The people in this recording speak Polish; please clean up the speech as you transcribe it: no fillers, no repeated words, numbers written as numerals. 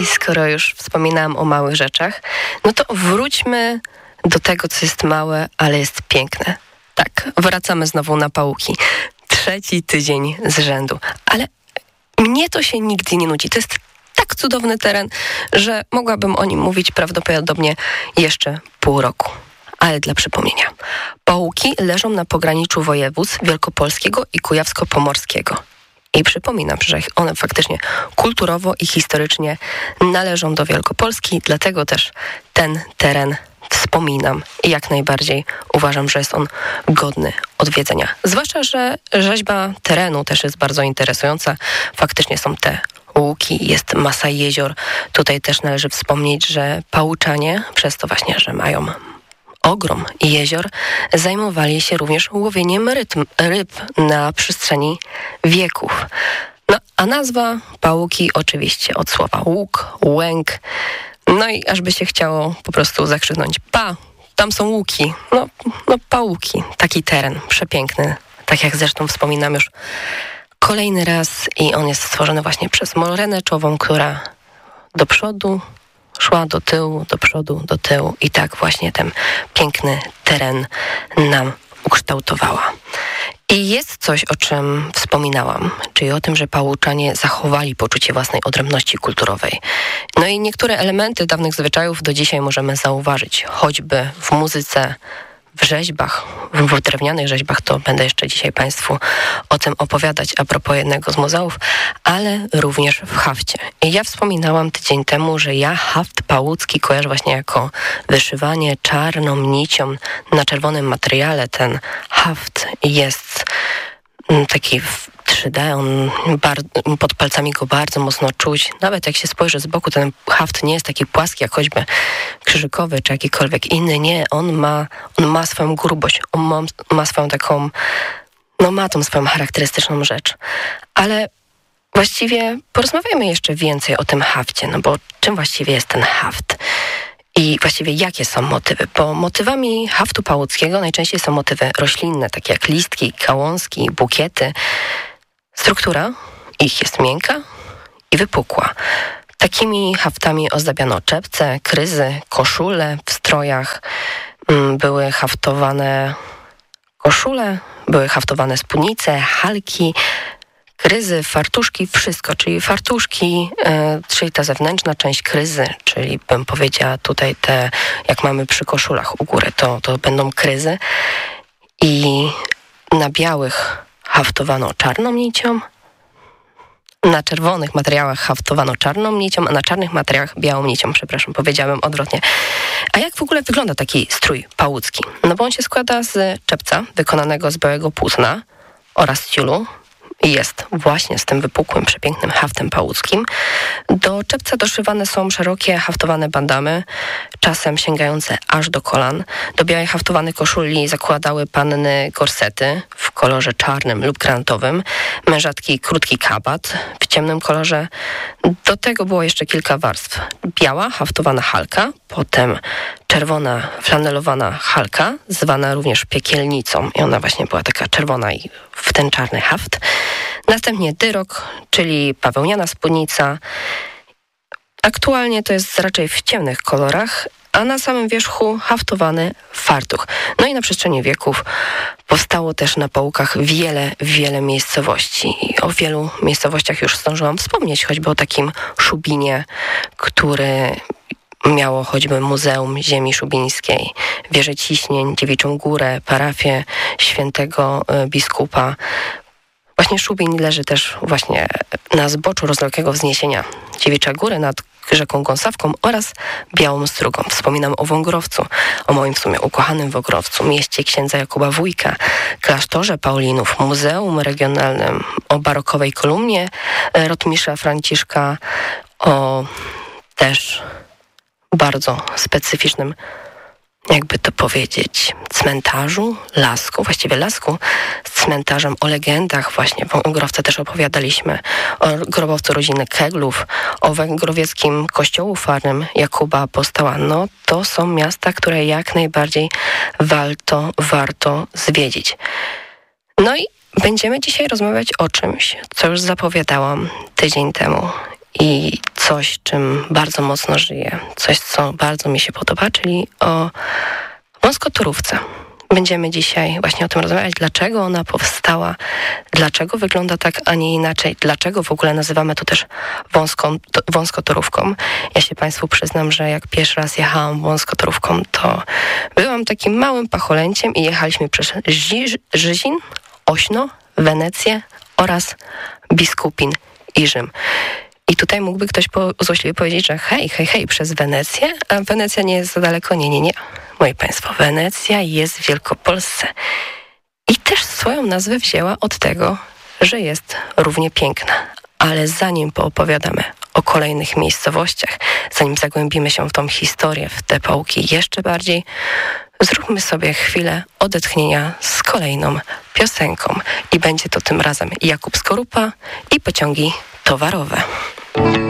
I skoro już wspominałam o małych rzeczach, no to wróćmy do tego, co jest małe, ale jest piękne. Tak, wracamy znowu na Pałuki. 3. tydzień z rzędu. Ale mnie to się nigdy nie nudzi. To jest tak cudowny teren, że mogłabym o nim mówić prawdopodobnie jeszcze pół roku. Ale dla przypomnienia. Pałuki leżą na pograniczu województw wielkopolskiego i kujawsko-pomorskiego. I przypominam, że one faktycznie kulturowo i historycznie należą do Wielkopolski, dlatego też ten teren wspominam i jak najbardziej uważam, że jest on godny odwiedzenia. Zwłaszcza, że rzeźba terenu też jest bardzo interesująca. Faktycznie są te łuki, jest masa jezior. Tutaj też należy wspomnieć, że Pałuczanie, przez to właśnie, że mają ogrom jezior, zajmowali się również łowieniem ryb na przestrzeni wieków. No, a nazwa Pałuki oczywiście od słowa łuk, łęk. No i aż by się chciało po prostu zakrzyknąć: tam są łuki. No Pałuki. Taki teren przepiękny. Tak jak zresztą wspominam już kolejny raz i on jest stworzony właśnie przez morenę czołową, która do przodu szła, do tyłu, do przodu, do tyłu i tak właśnie ten piękny teren nam ukształtowała. I jest coś, o czym wspominałam, czyli o tym, że Pałuczanie zachowali poczucie własnej odrębności kulturowej. No i niektóre elementy dawnych zwyczajów do dzisiaj możemy zauważyć, choćby w muzyce, w rzeźbach, w drewnianych rzeźbach, to będę jeszcze dzisiaj Państwu o tym opowiadać a propos jednego z muzeów, ale również w hafcie. I ja wspominałam tydzień temu, że ja haft pałucki kojarzę właśnie jako wyszywanie czarną nicią na czerwonym materiale. Ten haft jest taki w 3D, on pod palcami go bardzo mocno czuć. Nawet jak się spojrzy z boku, ten haft nie jest taki płaski, jak choćby krzyżykowy czy jakikolwiek inny. Nie, on ma swoją grubość, on ma swoją taką, ma tą swoją charakterystyczną rzecz. Ale właściwie porozmawiajmy jeszcze więcej o tym hafcie, bo czym właściwie jest ten haft? I właściwie jakie są motywy? Bo motywami haftu pałuckiego najczęściej są motywy roślinne, takie jak listki, gałązki, bukiety. Struktura ich jest miękka i wypukła. Takimi haftami ozdabiano czepce, kryzy, koszule. W strojach były haftowane koszule, były haftowane spódnice, halki, kryzy, fartuszki, wszystko, czyli fartuszki, czyli ta zewnętrzna część kryzy, czyli bym powiedziała tutaj te, jak mamy przy koszulach u góry, to będą kryzy i na białych haftowano czarną nicią, na czerwonych materiałach haftowano czarną nicią, a na czarnych materiałach białą nicią, powiedziałem odwrotnie. A jak w ogóle wygląda taki strój pałucki? Bo on się składa z czepca wykonanego z białego płótna oraz ciulu. I jest właśnie z tym wypukłym, przepięknym haftem pałuckim. Do czepca doszywane są szerokie haftowane bandamy, czasem sięgające aż do kolan. Do białej haftowanej koszuli zakładały panny gorsety w kolorze czarnym lub granatowym, mężatki krótki kabat w ciemnym kolorze. Do tego było jeszcze kilka warstw. Biała haftowana halka, potem czerwona flanelowana halka, zwana również piekielnicą. I ona właśnie była taka czerwona i w ten czarny haft. Następnie dyrok, czyli bawełniana spódnica. Aktualnie to jest raczej w ciemnych kolorach, a na samym wierzchu haftowany fartuch. No i na przestrzeni wieków powstało też na Pałukach wiele miejscowości. I o wielu miejscowościach już zdążyłam wspomnieć, choćby o takim Szubinie, który miało choćby Muzeum Ziemi Szubińskiej, Wieżę Ciśnień, Dziewiczą Górę, parafię świętego biskupa. Właśnie Szubin leży też właśnie na zboczu rozległego wzniesienia Dziewicza Góry nad rzeką Gąsawką oraz Białą Strugą. Wspominam o Wągrowcu, o moim w sumie ukochanym Wągrowcu, mieście księdza Jakuba Wójka, klasztorze Paulinów, Muzeum Regionalnym, o barokowej kolumnie rotmistrza Franciszka, o też bardzo specyficznym, jakby to powiedzieć, cmentarzu, lasku z cmentarzem, o legendach właśnie. W Wągrowcu też opowiadaliśmy o grobowcu rodziny Keglów, o węgrowieckim kościołu farnym Jakuba Apostoła. To są miasta, które jak najbardziej warto zwiedzić. I będziemy dzisiaj rozmawiać o czymś, co już zapowiadałam tydzień temu i co coś, czym bardzo mocno żyję, coś, co bardzo mi się podoba, czyli o wąskotorówce. Będziemy dzisiaj właśnie o tym rozmawiać, dlaczego ona powstała, dlaczego wygląda tak, a nie inaczej, dlaczego w ogóle nazywamy to też wąskotorówką. Ja się Państwu przyznam, że jak pierwszy raz jechałam wąskotorówką, to byłam takim małym pacholęciem i jechaliśmy przez Żyzin, Ośno, Wenecję oraz Biskupin i Rzym. I tutaj mógłby ktoś złośliwie powiedzieć, że hej, przez Wenecję? A Wenecja nie jest za daleko. Nie. Moje Państwo, Wenecja jest w Wielkopolsce. I też swoją nazwę wzięła od tego, że jest równie piękna. Ale zanim poopowiadamy o kolejnych miejscowościach, zanim zagłębimy się w tą historię, w te pałki jeszcze bardziej, zróbmy sobie chwilę odetchnienia z kolejną piosenką. I będzie to tym razem Jakub Skorupa i Pociągi towarowe.